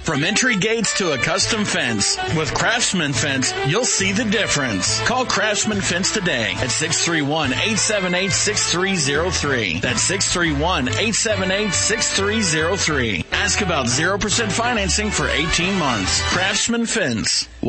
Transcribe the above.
From entry gates to a custom fence, with Craftsman Fence, you'll see the difference. Call Craftsman Fence today at 631-878-6303. That's 631-878-6303. Ask about 0% financing for 18 months. Craftsman Fence.